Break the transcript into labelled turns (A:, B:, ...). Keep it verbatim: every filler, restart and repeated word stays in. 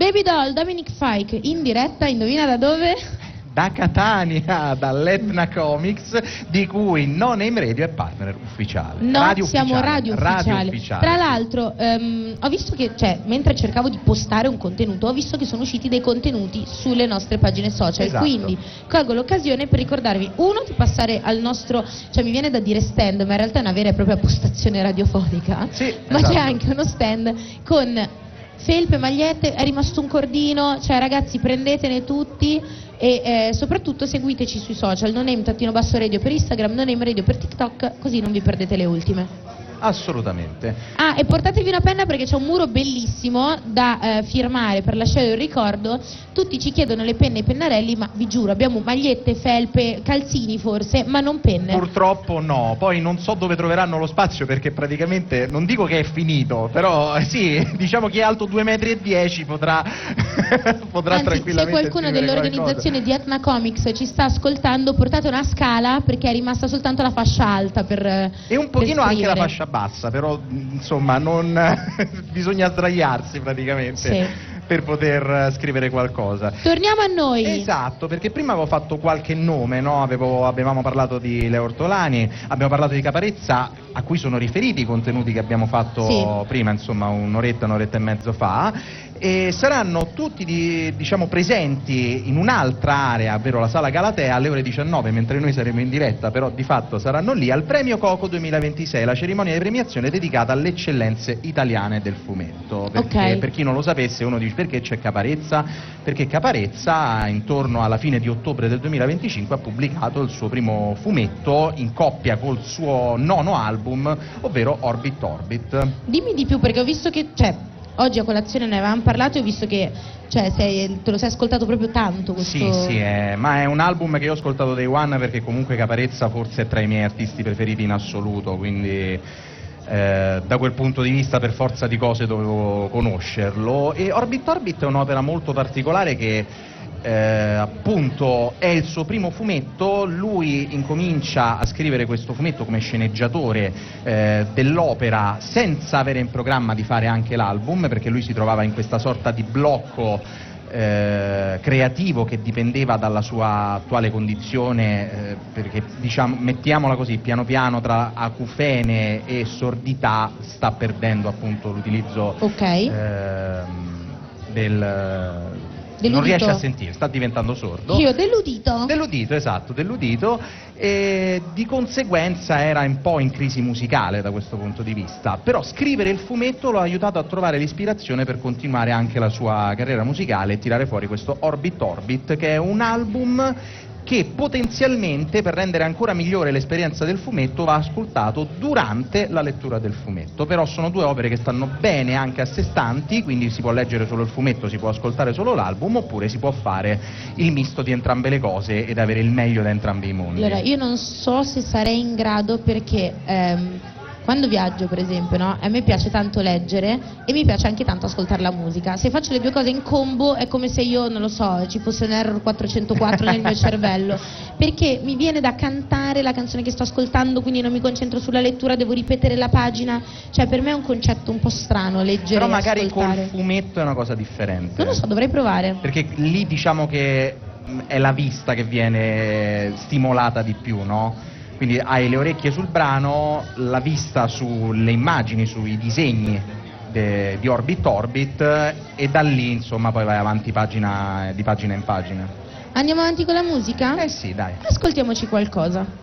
A: Baby Doll, Dominic Fike, in diretta, indovina da dove?
B: Da Catania, dall'Etna Comics, di cui No Name Radio è partner ufficiale.
A: No,
B: radio
A: siamo
B: ufficiale,
A: radio ufficiale.
B: Radio ufficiale.
A: Tra l'altro, um, ho visto che, cioè, mentre cercavo di postare un contenuto, ho visto che sono usciti dei contenuti sulle nostre pagine social.
B: Esatto.
A: Quindi colgo l'occasione per ricordarvi, uno, di passare al nostro, cioè mi viene da dire stand, ma in realtà è una vera e propria postazione radiofonica.
B: Sì,
A: ma
B: esatto.
A: C'è anche uno stand con felpe, magliette, è rimasto un cordino, cioè ragazzi prendetene tutti e eh, soprattutto seguiteci sui social, No Name trattino basso radio per Instagram, No Name Radio per TikTok, così non vi perdete le ultime.
B: Assolutamente.
A: Ah, e portatevi una penna perché c'è un muro bellissimo da eh, firmare per lasciare il ricordo. Tutti ci chiedono le penne e i pennarelli, ma vi giuro abbiamo magliette, felpe, calzini forse, ma non penne.
B: Purtroppo no, poi non so dove troveranno lo spazio perché praticamente, non dico che è finito, però eh, sì, diciamo chi è alto due metri e dieci potrà, potrà
A: Anzi,
B: tranquillamente
A: se qualcuno dell'organizzazione di Etna Comics ci sta ascoltando, portate una scala perché è rimasta soltanto la fascia alta per
B: e un pochino
A: per
B: anche la fascia bassa, però insomma non bisogna sdraiarsi praticamente
A: sì.
B: per poter scrivere qualcosa.
A: Torniamo a noi.
B: Esatto, perché prima avevo fatto qualche nome, no? Avevo, avevamo parlato di Leo Ortolani, abbiamo parlato di Caparezza, a cui sono riferiti i contenuti che abbiamo fatto
A: sì.
B: prima, insomma un'oretta, un'oretta e mezzo fa, e saranno tutti di, diciamo presenti in un'altra area, ovvero la Sala Galatea, alle ore diciannove, mentre noi saremo in diretta, però di fatto saranno lì al Premio Coco duemilaventisei, la cerimonia di premiazione dedicata alle eccellenze italiane del fumetto. Perché,
A: okay.
B: Per chi non lo sapesse, uno dice perché c'è Caparezza? Perché Caparezza intorno alla fine di ottobre del duemilaventicinque ha pubblicato il suo primo fumetto in coppia col suo nono album, ovvero Orbit Orbit.
A: Dimmi di più perché ho visto che, cioè, oggi a colazione ne avevamo parlato e ho visto che, cioè, sei, te lo sei ascoltato proprio tanto questo...
B: Sì, sì, è, ma è un album che io ho ascoltato day one perché comunque Caparezza forse è tra i miei artisti preferiti in assoluto, quindi eh, da quel punto di vista per forza di cose dovevo conoscerlo. E Orbit Orbit è un'opera molto particolare che Eh, appunto è il suo primo fumetto. Lui incomincia a scrivere questo fumetto come sceneggiatore eh, dell'opera senza avere in programma di fare anche l'album, perché lui si trovava in questa sorta di blocco eh, creativo che dipendeva dalla sua attuale condizione, eh, perché diciamo, mettiamola così, piano piano tra acufene e sordità sta perdendo appunto l'utilizzo
A: okay.
B: eh, del
A: Dell'udito.
B: Non riesce a sentire, sta diventando sordo.
A: Io, dell'udito.
B: Dell'udito, esatto, dell'udito, e di conseguenza era un po' in crisi musicale da questo punto di vista, però scrivere il fumetto lo ha aiutato a trovare l'ispirazione per continuare anche la sua carriera musicale e tirare fuori questo Orbit Orbit, che è un album che potenzialmente, per rendere ancora migliore l'esperienza del fumetto, va ascoltato durante la lettura del fumetto. Però sono due opere che stanno bene anche a sé stanti, quindi si può leggere solo il fumetto, si può ascoltare solo l'album, oppure si può fare il misto di entrambe le cose ed avere il meglio da entrambi i mondi.
A: Allora, io non so se sarei in grado perché ehm, quando viaggio, per esempio, no? A me piace tanto leggere e mi piace anche tanto ascoltare la musica. Se faccio le due cose in combo è come se io, non lo so, ci fosse un error quattrocentoquattro nel mio cervello, perché mi viene da cantare la canzone che sto ascoltando, quindi non mi concentro sulla lettura, devo ripetere la pagina. Cioè, per me è un concetto un po' strano leggere.
B: Però magari
A: e ascoltare.
B: col fumetto è una cosa differente.
A: Non lo so, dovrei provare.
B: Perché lì diciamo che è la vista che viene stimolata di più, no? Quindi hai le orecchie sul brano, la vista sulle immagini, sui disegni de, di Orbit Orbit, e da lì insomma poi vai avanti pagina, di pagina in pagina.
A: Andiamo avanti con la musica?
B: Eh sì, dai.
A: Ascoltiamoci qualcosa.